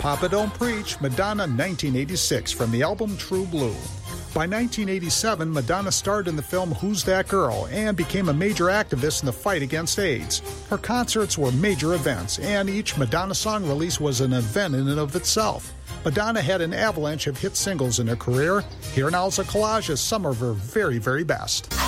Papa Don't Preach, Madonna 1986 from the album True Blue. By 1987, Madonna starred in the film Who's That Girl and became a major activist in the fight against AIDS. Her concerts were major events, and each Madonna song release was an event in and of itself. Madonna had an avalanche of hit singles in her career. Here now is a collage of some of her very, very best.